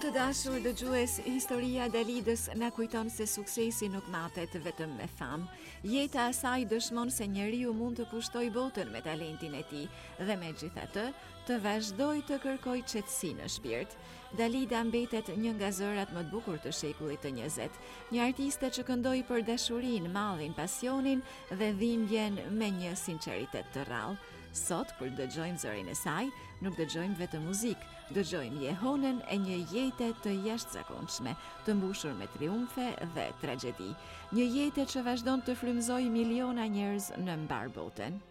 Të dashur dëgjues, historia e Dalidës na kujton se suksesi nuk matet vetëm me famë. Jeta e saj dëshmon se njeriu mund të kushtoj botën me talentin e tij dhe megjithatë të vazhdoj të kërkoj qetësi në shpirt. Dalida mbetet një nga zërat më të bukur të shekullit të 20, një artiste që këndoi për dashurinë, mallin, pasionin dhe dhimbjen me një sinqeritet të rrallë. Sot, kur dëgjojmë zërin e saj, nuk dëgjojmë vetëm muzikë, dëgjojmë jehonën e një jete të jashtëzakonshme, të mbushur me triumfe dhe tragjedi. Një jetë që vazhdon të frymëzojë miliona njerëz në mbar botën.